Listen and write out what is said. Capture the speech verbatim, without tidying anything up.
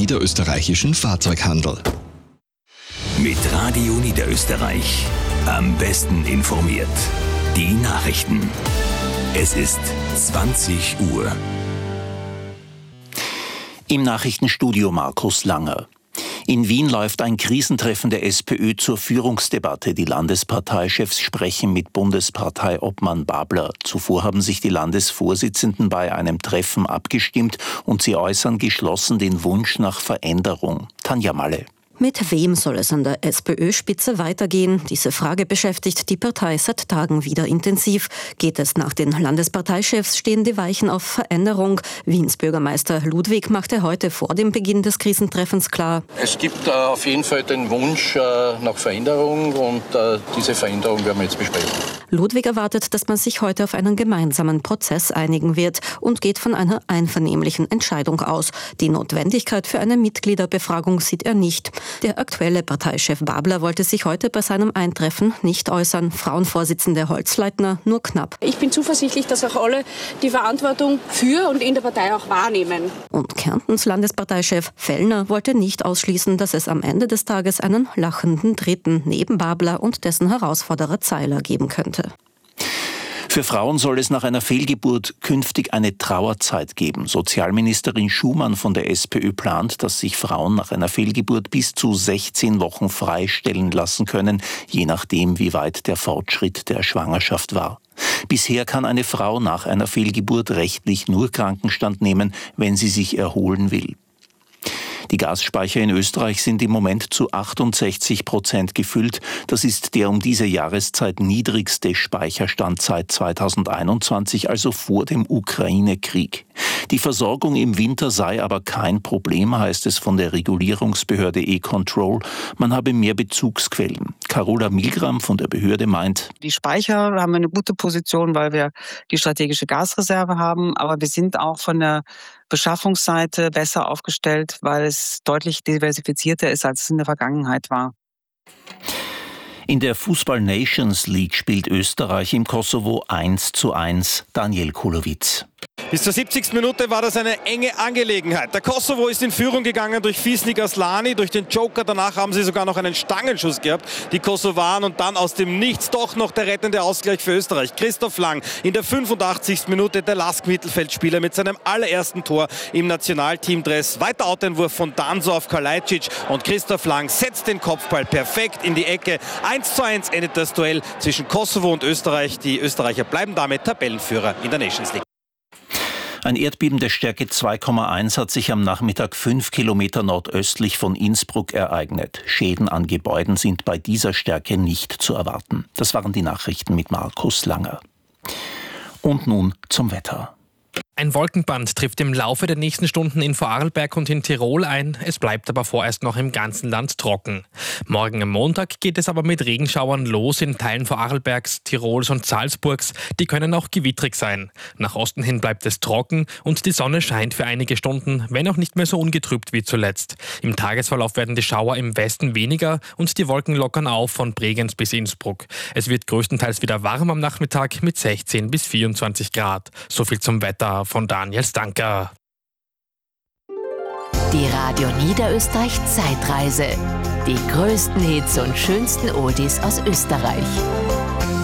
niederösterreichischen Fahrzeughandel. Mit Radio Niederösterreich. Am besten informiert. Die Nachrichten. Es ist zwanzig Uhr. Im Nachrichtenstudio Markus Langer. In Wien läuft ein Krisentreffen der SPÖ zur Führungsdebatte. Die Landesparteichefs sprechen mit Bundesparteiobmann Babler. Zuvor haben sich die Landesvorsitzenden bei einem Treffen abgestimmt und sie äußern geschlossen den Wunsch nach Veränderung. Tanja Malle. Mit wem soll es an der SPÖ-Spitze weitergehen? Diese Frage beschäftigt die Partei seit Tagen wieder intensiv. Geht es nach den Landesparteichefs, stehen die Weichen auf Veränderung. Wiens Bürgermeister Ludwig machte heute vor dem Beginn des Krisentreffens klar: Es gibt äh, auf jeden Fall den Wunsch äh, nach Veränderung und äh, diese Veränderung werden wir jetzt besprechen. Ludwig erwartet, dass man sich heute auf einen gemeinsamen Prozess einigen wird und geht von einer einvernehmlichen Entscheidung aus. Die Notwendigkeit für eine Mitgliederbefragung sieht er nicht. Der aktuelle Parteichef Babler wollte sich heute bei seinem Eintreffen nicht äußern. Frauenvorsitzende Holzleitner nur knapp. Ich bin zuversichtlich, dass auch alle die Verantwortung für und in der Partei auch wahrnehmen. Und Kärntens Landesparteichef Fellner wollte nicht ausschließen, dass es am Ende des Tages einen lachenden Dritten neben Babler und dessen Herausforderer Zeiler geben könnte. Für Frauen soll es nach einer Fehlgeburt künftig eine Trauerzeit geben. Sozialministerin Schumann von der SPÖ plant, dass sich Frauen nach einer Fehlgeburt bis zu sechzehn Wochen freistellen lassen können, je nachdem, wie weit der Fortschritt der Schwangerschaft war. Bisher kann eine Frau nach einer Fehlgeburt rechtlich nur Krankenstand nehmen, wenn sie sich erholen will. Die Gasspeicher in Österreich sind im Moment zu achtundsechzig Prozent gefüllt. Das ist der um diese Jahreszeit niedrigste Speicherstand seit zweitausendeinundzwanzig, also vor dem Ukraine-Krieg. Die Versorgung im Winter sei aber kein Problem, heißt es von der Regulierungsbehörde E-Control. Man habe mehr Bezugsquellen. Carola Milgram von der Behörde meint: Die Speicher haben eine gute Position, weil wir die strategische Gasreserve haben, aber wir sind auch von der Beschaffungsseite besser aufgestellt, weil es deutlich diversifizierter ist, als es in der Vergangenheit war. In der Fußball-Nations League spielt Österreich im Kosovo eins zu eins. Daniel Kulowitz. Bis zur siebzigsten Minute war das eine enge Angelegenheit. Der Kosovo ist in Führung gegangen durch Fisnik Aslani, durch den Joker. Danach haben sie sogar noch einen Stangenschuss gehabt, die Kosovaren. Und dann aus dem Nichts doch noch der rettende Ausgleich für Österreich. Christoph Lang in der fünfundachtzigsten Minute, der Lask-Mittelfeldspieler mit seinem allerersten Tor im Nationalteamdress. Weiter Outeinwurf von Danso auf Kalajdzic und Christoph Lang setzt den Kopfball perfekt in die Ecke. eins zu eins endet das Duell zwischen Kosovo und Österreich. Die Österreicher bleiben damit Tabellenführer in der Nations League. Ein Erdbeben der Stärke zwei Komma eins hat sich am Nachmittag fünf Kilometer nordöstlich von Innsbruck ereignet. Schäden an Gebäuden sind bei dieser Stärke nicht zu erwarten. Das waren die Nachrichten mit Markus Langer. Und nun zum Wetter. Ein Wolkenband trifft im Laufe der nächsten Stunden in Vorarlberg und in Tirol ein. Es bleibt aber vorerst noch im ganzen Land trocken. Morgen am Montag geht es aber mit Regenschauern los in Teilen Vorarlbergs, Tirols und Salzburgs. Die können auch gewittrig sein. Nach Osten hin bleibt es trocken und die Sonne scheint für einige Stunden, wenn auch nicht mehr so ungetrübt wie zuletzt. Im Tagesverlauf werden die Schauer im Westen weniger und die Wolken lockern auf von Bregenz bis Innsbruck. Es wird größtenteils wieder warm am Nachmittag mit sechzehn bis vierundzwanzig Grad. So viel zum Wetter von Daniel Stanker. Die Radio Niederösterreich Zeitreise. Die größten Hits und schönsten Oldies aus Österreich.